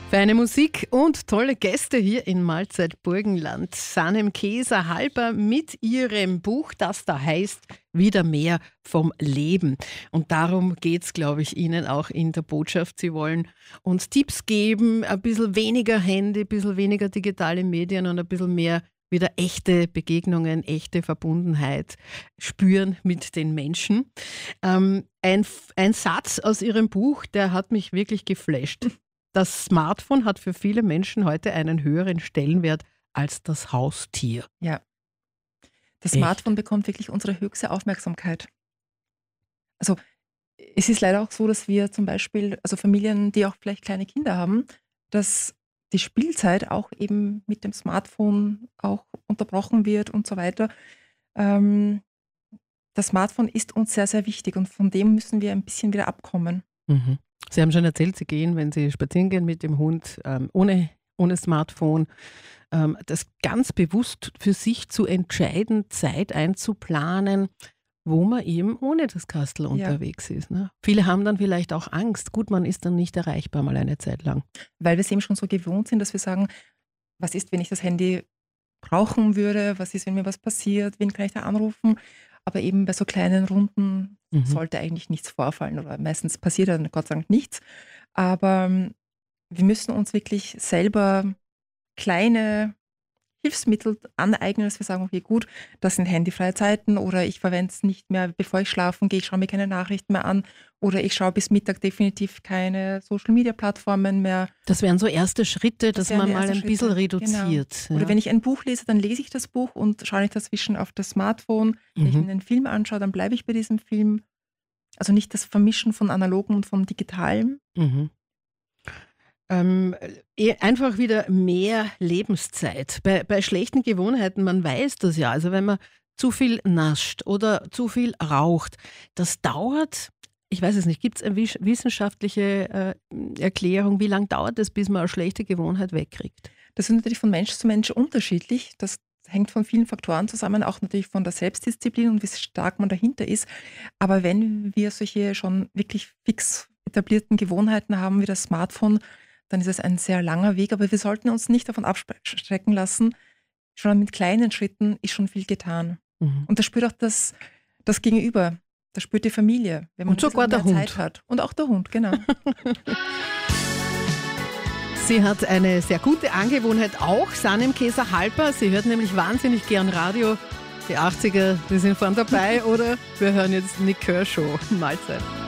Feine Musik und tolle Gäste hier in Mahlzeit Burgenland. Sanem Keser-Halper mit ihrem Buch, das da heißt Wieder mehr vom Leben. Und darum geht es, glaube ich, Ihnen auch in der Botschaft. Sie wollen uns Tipps geben, ein bisschen weniger Handy, ein bisschen weniger digitale Medien und ein bisschen mehr wieder echte Begegnungen, echte Verbundenheit spüren mit den Menschen. Ein Satz aus Ihrem Buch, der hat mich wirklich geflasht. Das Smartphone hat für viele Menschen heute einen höheren Stellenwert als das Haustier. Ja. Das Echt? Smartphone bekommt wirklich unsere höchste Aufmerksamkeit. Also es ist leider auch so, dass wir zum Beispiel, also Familien, die auch vielleicht kleine Kinder haben, dass die Spielzeit auch eben mit dem Smartphone auch unterbrochen wird und so weiter. Das Smartphone ist uns sehr, sehr wichtig und von dem müssen wir ein bisschen wieder abkommen. Mhm. Sie haben schon erzählt, Sie gehen, wenn Sie spazieren gehen mit dem Hund, ohne Smartphone. Das ganz bewusst für sich zu entscheiden, Zeit einzuplanen, wo man eben ohne das Kastel unterwegs ist. Ne? Viele haben dann vielleicht auch Angst. Gut, man ist dann nicht erreichbar mal eine Zeit lang. Weil wir es eben schon so gewohnt sind, dass wir sagen, was ist, wenn ich das Handy brauchen würde? Was ist, wenn mir was passiert? Wen kann ich da anrufen? Aber eben bei so kleinen Runden sollte eigentlich nichts vorfallen oder meistens passiert dann Gott sei Dank nichts. Aber wir müssen uns wirklich selber kleine Hilfsmittel aneignen, dass wir sagen, okay, gut, das sind handyfreie Zeiten oder ich verwende es nicht mehr, bevor ich schlafen gehe, ich schaue mir keine Nachrichten mehr an oder ich schaue bis Mittag definitiv keine Social-Media-Plattformen mehr. Das wären so erste Schritte, dass man mal ein bisschen reduziert. Genau. Oder wenn ich ein Buch lese, dann lese ich das Buch und schaue nicht dazwischen auf das Smartphone. Wenn ich mir einen Film anschaue, dann bleibe ich bei diesem Film. Also nicht das Vermischen von Analogen und vom Digitalen. Einfach wieder mehr Lebenszeit. Bei schlechten Gewohnheiten, man weiß das ja, also wenn man zu viel nascht oder zu viel raucht, das dauert, ich weiß es nicht, gibt es eine wissenschaftliche Erklärung, wie lange dauert es, bis man eine schlechte Gewohnheit wegkriegt? Das ist natürlich von Mensch zu Mensch unterschiedlich. Das hängt von vielen Faktoren zusammen, auch natürlich von der Selbstdisziplin und wie stark man dahinter ist. Aber wenn wir solche schon wirklich fix etablierten Gewohnheiten haben wie das Smartphone, dann ist es ein sehr langer Weg, aber wir sollten uns nicht davon abschrecken lassen. Schon mit kleinen Schritten ist schon viel getan. Und das spürt auch das Gegenüber, das spürt die Familie, wenn man und sogar der Hund Zeit hat. Und auch der Hund, genau. Sie hat eine sehr gute Angewohnheit auch, Sanem Keser-Halper. Sie hört nämlich wahnsinnig gern Radio. Die 80er, die sind vorne dabei, oder? Wir hören jetzt Nick Kershaw, Mahlzeit.